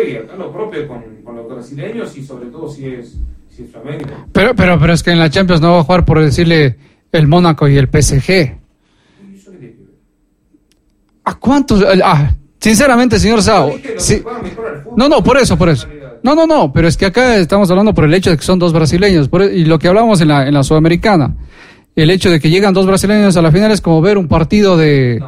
acá lo propio con los brasileños y sobre todo si es Flamengo. Pero es que en la Champions no va a jugar, por decirle, el Mónaco y el PSG. ¿A cuántos? Sinceramente, señor Sao. Sí. No, por eso. No, pero es que acá estamos hablando por el hecho de que son dos brasileños. Y lo que hablamos en la Sudamericana. El hecho de que llegan dos brasileños a la final es como ver un partido del...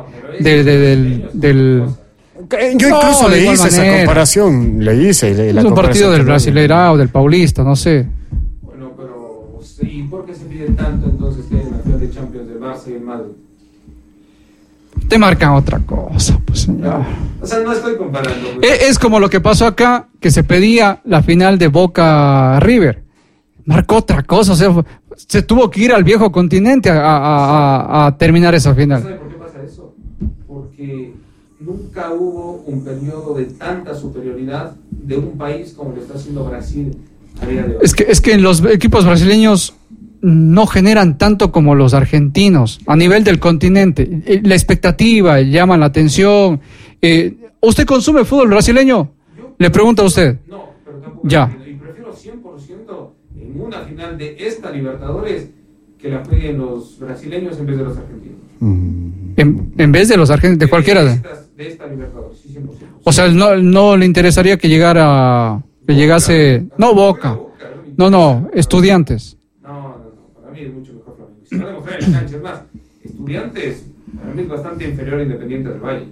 Yo incluso le hice esa comparación, es un partido del Brasileirao, del Paulista, no sé. Bueno, pero ¿y por qué se pide tanto entonces que hay una final de Champions del Barça y el Madrid? Te marcan otra cosa, pues señor. O sea, no estoy comparando. Pues. Es como lo que pasó acá, que se pedía la final de Boca River. Marcó otra cosa, o sea, se tuvo que ir al viejo continente a terminar esa final. ¿Sabe por qué pasa eso? Porque nunca hubo un periodo de tanta superioridad de un país como lo está haciendo Brasil a día de hoy. Es que los equipos brasileños no generan tanto como los argentinos a nivel del continente. La expectativa llama la atención. ¿Usted consume fútbol brasileño? Le pregunto a usted. No, pero tampoco. Ya. Y prefiero 100% en una final de esta Libertadores que la jueguen los brasileños en vez de los argentinos. En vez de los argentinos, de cualquiera. De esta Libertadores, sí, 100%. O sea, no le interesaría que llegase. No, Boca. No, Estudiantes. No, para mí es mucho mejor Flamengo. Si no demostrar en la cancha, es más, Estudiantes para mí es bastante inferior a Independiente del Valle.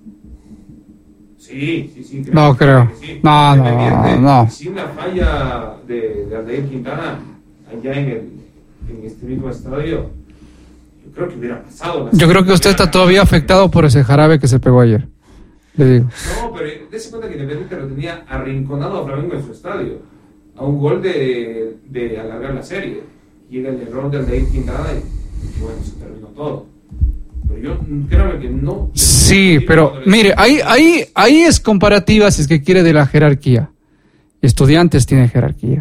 Sí. No creo. Sí. No. Sin la falla de Aldair Quintana allá en este mismo estadio, yo creo que hubiera pasado. Yo creo que usted está todavía afectado por ese jarabe que se pegó ayer. Le digo. No, pero dése cuenta que Independiente lo tenía arrinconado a Flamengo en su estadio, a un gol de alargar la serie. Llega el error de Aldair Quintana y bueno, se terminó todo. Pero yo creo que no. Sí, pero mire, ahí es comparativa si es que quiere de la jerarquía. Estudiantes tiene jerarquía.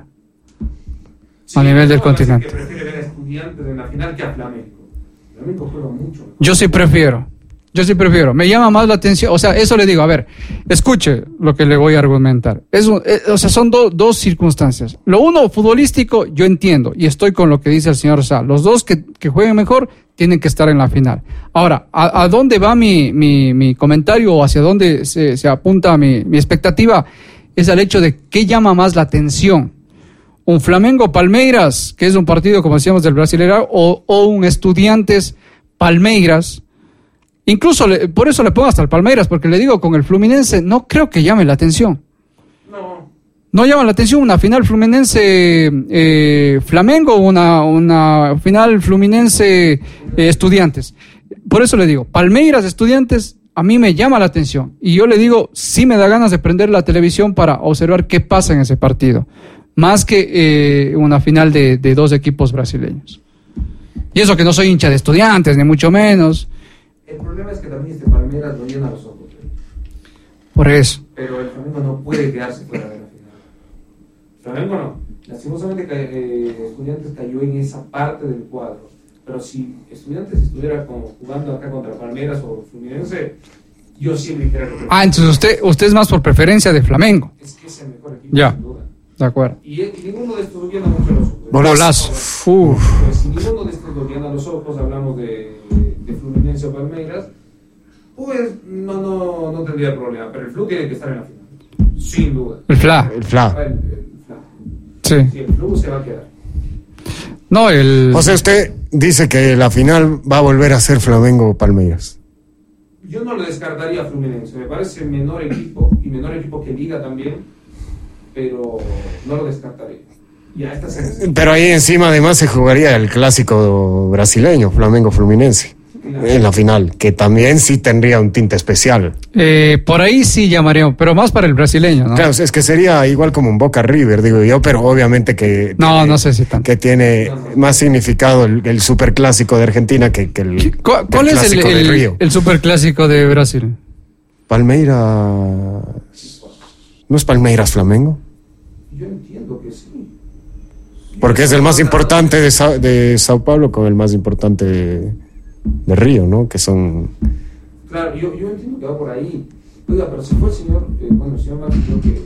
Sí, a nivel del continente. Que prefiere ver a Estudiantes en la final que a Flamengo. Flamengo juega mucho. Yo sí prefiero. Me llama más la atención. O sea, eso le digo. A ver, escuche lo que le voy a argumentar. O sea, son dos circunstancias. Lo uno, futbolístico, yo entiendo. Y estoy con lo que dice el señor Sá. Los dos que jueguen mejor tienen que estar en la final. Ahora, ¿a dónde va mi comentario o hacia dónde se apunta mi expectativa? Es al hecho de qué llama más la atención. Un Flamengo-Palmeiras, que es un partido, como decíamos, del Brasileirao, o un Estudiantes-Palmeiras. Incluso por eso le pongo hasta el Palmeiras, porque le digo, con el Fluminense no creo que llame la atención. No llama la atención una final Fluminense-Flamengo o una final Fluminense-Estudiantes. Por eso le digo, Palmeiras-Estudiantes a mí me llama la atención. Y yo le digo, sí me da ganas de prender la televisión para observar qué pasa en ese partido. Más que una final de dos equipos brasileños. Y eso que no soy hincha de Estudiantes, ni mucho menos. El problema es que también este Palmeiras lo llena los ojos. Por eso. Pero el Flamengo no puede quedarse fuera de la final. Flamengo no. Lastimosamente Estudiantes cayó en esa parte del cuadro. Pero si Estudiantes estuviera jugando acá contra Palmeiras o Fluminense, yo siempre dijera que... entonces usted es más por preferencia de Flamengo. Es que es el mejor equipo, ya, sin duda. De acuerdo. Y ninguno de estos lo llena mucho los ojos. Bolazo. Pues si ninguno de estos lo llena los ojos, hablamos de Fluminense o Palmeiras, pues no tendría problema. Pero el Flu tiene que estar en la final, sin duda. El Fla. Sí, el Flu se va a quedar. No, O sea, usted dice que la final va a volver a ser Flamengo o Palmeiras. Yo no lo descartaría a Fluminense. Me parece menor equipo que Liga también, pero no lo descartaría. Pero ahí encima además se jugaría el clásico brasileño, Flamengo-Fluminense, en la final, que también sí tendría un tinte especial. Por ahí sí llamaría, pero más para el brasileño, ¿no? Claro, es que sería igual como un Boca River, digo yo, pero obviamente que... No sé si tanto. Que tiene más significado el superclásico de Argentina que el ¿Cuál es el superclásico de Brasil? Palmeiras... ¿No es Palmeiras-Flamengo? Yo entiendo que sí. Porque es el más importante de Sao Paulo con el más importante de Río, ¿no? Que son... Claro, yo entiendo que va por ahí. Oiga, pero si fue el señor Martins, creo que